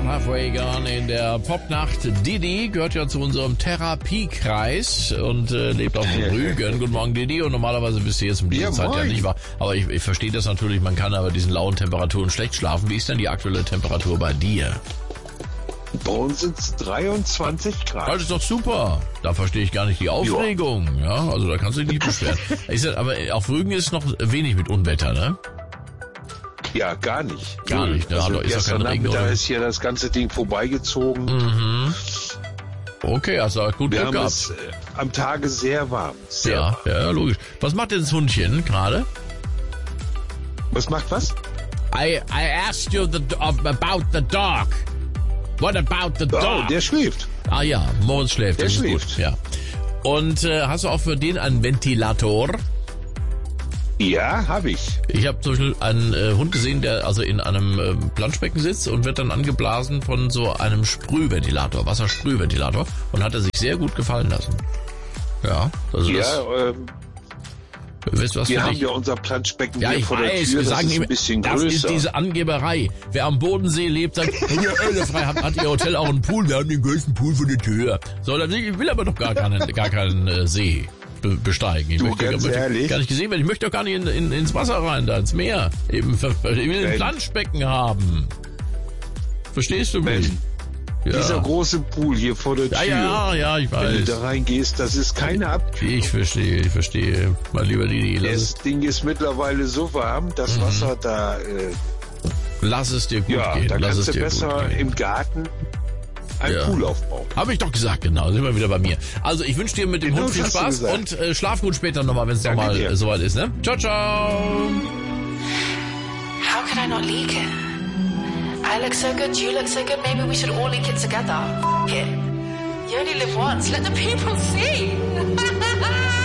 Halfway Gone in der Popnacht. Didi gehört ja zu unserem Therapiekreis und lebt auf Rügen. Guten Morgen, Didi. Und normalerweise bist du jetzt um diese Zeit ja nicht wahr. Aber ich verstehe das natürlich, man kann aber diesen lauen Temperaturen schlecht schlafen. Wie ist denn die aktuelle Temperatur bei dir? Bei uns sind es 23 Grad. Das ist doch super. Da verstehe ich gar nicht die Aufregung. Ja, also da kannst du dich nicht beschweren. Aber auf Rügen ist noch wenig mit Unwetter, ne? Ja, gar nicht. Gar nicht, ne? Also Ist ja gestern kein Regen, Nachmittag oder? ist hier das ganze Ding vorbeigezogen. Mhm. Okay, also gut Wir Glück haben gehabt. es am Tage sehr warm. Sehr warm. Ja, logisch. Was macht denn das Hundchen gerade? Was macht was? I asked you about the dog. What about the dog? Oh, der schläft. Ah ja, Moritz schläft. Der das ist schläft. Gut, ja. Und hast du auch für den einen Ventilator? Ja, habe ich. Ich habe zum Beispiel einen Hund gesehen, der also in einem Planschbecken sitzt und wird dann angeblasen von so einem Sprühventilator, Wassersprühventilator, und hat er sich sehr gut gefallen lassen. Ja, also das... Weißt du, was wir für haben dich? ja unser Planschbecken Ja, hier ich vor der weiß, Tür, wir das sagen ist immer, ein bisschen das größer. ist diese Angeberei. Wer am Bodensee lebt, sagt, ihr Ölefrei hat ihr Hotel auch einen Pool, wir haben den größten Pool vor der Tür. So, ich will aber doch gar keinen See besteigen. Ich möchte gar nicht gesehen werden, ich möchte doch gar nicht ins Wasser rein, da ins Meer. Ich will ein Planschbecken haben. Verstehst du mich? Ja. Dieser große Pool hier vor der Tür. Ja, ich weiß. Wenn du da reingehst, das ist keine Abkühlung. Ich verstehe. Mein lieber Didi. Das Ding ist mittlerweile so warm, das Wasser da... lass es dir gut gehen. Da Lass kannst es du dir besser gut gehen. im Garten einen Pool aufbauen. Habe ich doch gesagt, genau. Sind wir wieder bei mir. Also ich wünsche dir mit dem Hund viel Spaß und schlaf gut später nochmal, wenn es nochmal soweit ist. Ne? Ciao, ciao. How could I not leak it? I look so good, you look so good, maybe we should all leak it together. F*** it. You only live once, let the people see.